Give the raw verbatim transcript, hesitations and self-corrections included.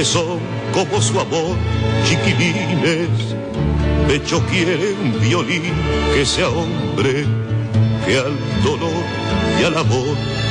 son como su amor, chiquilines. Pecho quiere un violín que sea hombre, que al dolor y al amor